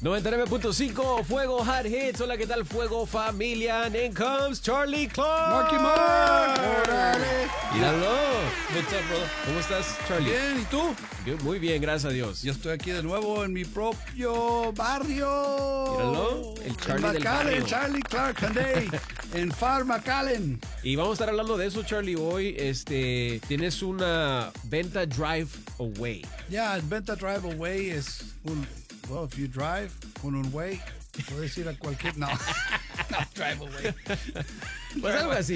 99.5 Fuego Hot Hits. Hola, ¿qué tal, Fuego Familia? And in comes Charlie Clark. Marky Mark. Órale. Míralo. What's up, brother? ¿Cómo estás, Charlie? Bien, ¿y tú? Muy bien, gracias a Dios. Yo estoy aquí de nuevo en mi propio barrio. Míralo, el Charlie en del McAllen, barrio. Charlie Clark Hyundai, en Far McAllen. Y vamos a estar hablando de eso, Charlie, hoy. Tienes una venta drive away. Ya, venta drive away es un... Well, if you drive con un way, puedes ir a cualquier... No, no, drive away. Pues algo así,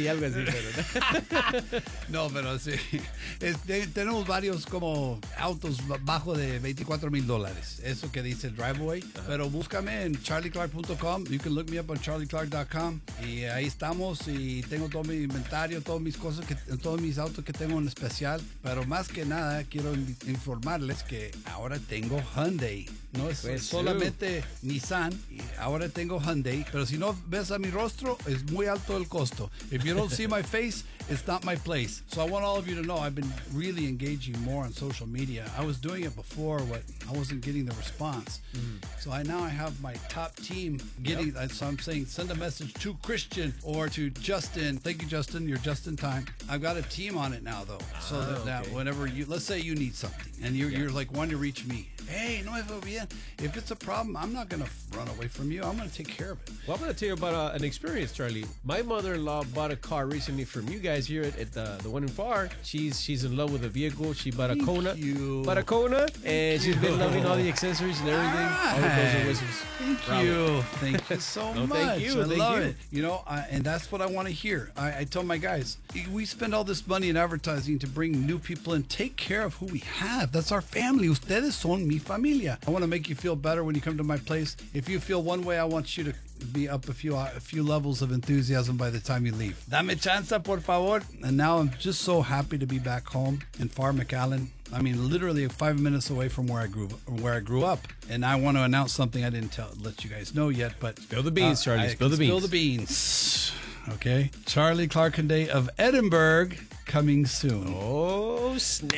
pero... No, pero sí. Tenemos varios como autos bajo de $24,000. Eso que dice Driveway. Pero búscame en charlieclark.com. You can look me up on charlieclark.com. Y ahí estamos. Y tengo todo mi inventario, todas mis cosas, todos mis autos que tengo en especial. Pero más que nada, quiero informarles que ahora tengo Hyundai. No es Pues solamente Nissan. Y ahora tengo Hyundai. Pero si no ves a mi rostro, es muy alto el costo. If you don't see my face, it's not my place. So I want all of you to know I've been really engaging more on social media. I was doing it before, but I wasn't getting the response. So now I have my top team getting. So I'm saying send a message to Christian or to Justin. Thank you, Justin. You're just in time. I've got a team on it now, though. So that whenever let's say you need something and you're like wanting to reach me. Hey, no me fue bien. If it's a problem, I'm not going to run away from you. I'm going to take care of it. Well, I'm going to tell you about an experience, Charlie. My mother-in-law bought a car recently from you guys here at the one in Far. She's in love with the vehicle. She bought a Kona. Bought a Kona, and she's been loving all the accessories and everything. All the bells and whistles. Thank you. Thank you so much. Thank you. I Thank love you. it. You know, and that's what I want to hear. I tell my guys, we spend all this money in advertising to bring new people in. Take care of who we have. That's our family. Ustedes son mi familia. I want to make you feel better when you come to my place. If you feel one way, I want you to be up a few levels of enthusiasm by the time you leave. Dame chanza, por favor. And now I'm just so happy to be back home in Far McAllen. I mean, literally 5 minutes away from where I grew up. And I want to announce something I didn't let you guys know yet, but Spill the beans, Charlie. Spill the beans. Spill the beans. Okay. Charlie Clark Hyundai of Edinburgh coming soon. Oh, snap.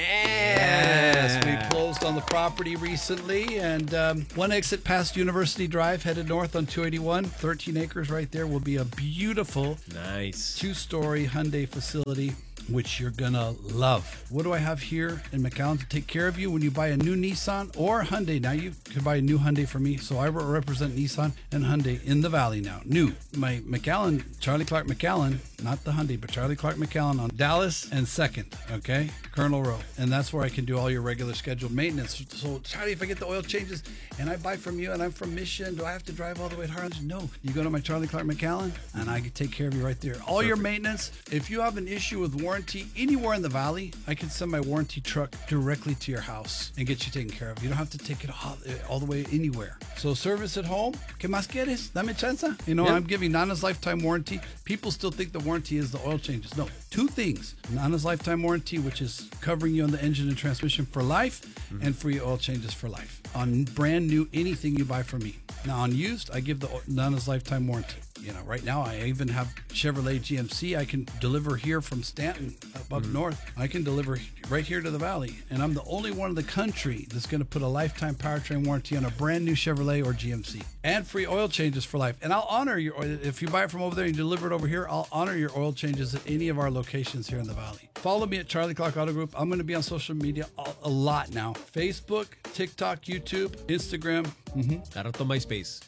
Yes, we closed on the property recently, and one exit past University Drive, headed north on 281, 13 acres right there, will be a beautiful Nice. two-story Hyundai facility, which you're gonna love. What do I have here in McAllen to take care of you when you buy a new Nissan or Hyundai? Now you can buy a new Hyundai for me, so I represent Nissan and Hyundai in the Valley now. New. My McAllen, Charlie Clark McAllen, not the Hyundai, but Charlie Clark McAllen on Dallas and 2nd, okay? Colonel Row. And that's where I can do all your regular scheduled maintenance. So, Charlie, if I get the oil changes and I buy from you and I'm from Mission, do I have to drive all the way to Harlingen? No. You go to my Charlie Clark McAllen and I can take care of you right there. All your maintenance. If you have an issue with warranty anywhere in the Valley, I can send my warranty truck directly to your house and get you taken care of. You don't have to take it all the way anywhere. So service at home. ¿Qué más quieres? Dame chanza. You know, I'm giving Nana's lifetime warranty. People still think the warranty is the oil changes. No, 2 things. Nana's lifetime warranty, which is covering you on the engine and transmission for life, and free oil changes for life. On brand new, anything you buy from me. Now on used, I give the Nana's lifetime warranty. You know, right now I even have Chevrolet GMC. I can deliver here from Stanton up north. I can deliver right here to the Valley. And I'm the only one in the country that's going to put a lifetime powertrain warranty on a brand new Chevrolet or GMC. And free oil changes for life. And I'll honor your, if you buy it from over there and you deliver it over here, I'll honor your oil changes at any of our locations here in the Valley. Follow me at Charlie Clark Auto Group. I'm going to be on social media a lot now. Facebook, TikTok, YouTube, Instagram. Claro, to MySpace.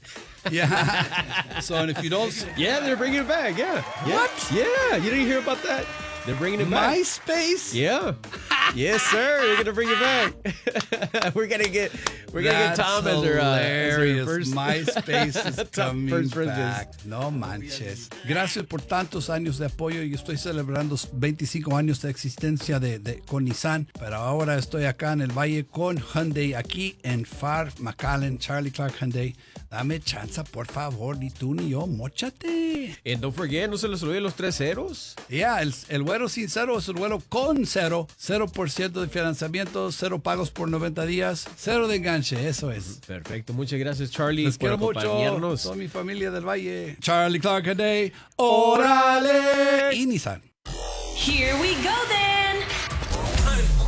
Yeah. So, and if you don't... Yeah, they're bringing it back. Yeah. What? Yeah. You didn't hear about that? They're bringing it back. MySpace? Yeah. Yes, sir. They're gonna bring it back. We're gonna get Tom as hilarious. our first MySpace is coming first back. No manches. Gracias por tantos años de apoyo. Yo estoy celebrando 25 años de existencia con Nissan, pero ahora estoy acá en el Valle con Hyundai, aquí en Far McAllen, Charlie Clark Hyundai. Dame chance, por favor, ni tú ni yo, móchate. And don't forget, no se les olvide los 3 ceros. Yeah, el güero sin cero es el güero con cero. 0% de financiamiento, 0 pagos por 90 días, 0 de enganche, eso es. Perfecto, muchas gracias, Charlie, Les por quiero mucho, acompañarnos. toda mi familia del Valle. Charlie Clark Hyundai, órale, y Nissan. Here we go then.